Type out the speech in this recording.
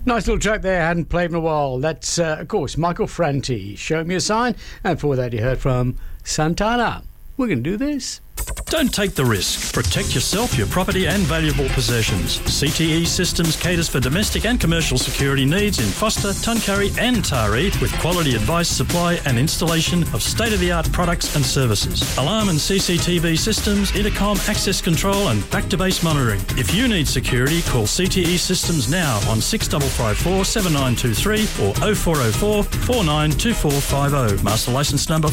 Nice little track there, hadn't played in a while. That's, of course, Michael Franti, Show Me a Sign. And before that, you heard from Santana. We're going to do this. Don't take the risk. Protect yourself, your property and valuable possessions. CTE Systems caters for domestic and commercial security needs in Foster, Tuncurry and Taree with quality advice, supply and installation of state-of-the-art products and services. Alarm and CCTV systems, intercom, access control and back-to-base monitoring. If you need security, call CTE Systems now on 6554 7923 or 0404 492450. Master licence number